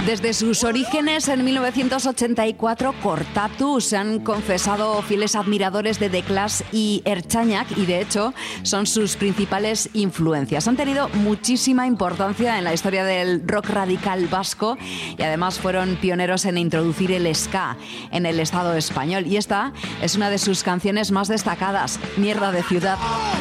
Desde sus orígenes en 1984, Cortatu se han confesado fieles admiradores de The Clash y Ertzaintzanak y de hecho son sus principales influencias. Han tenido muchísima importancia en la historia del rock radical vasco y además fueron pioneros en introducir el ska en el Estado español. Y esta es una de sus canciones más destacadas, Mierda de ciudad.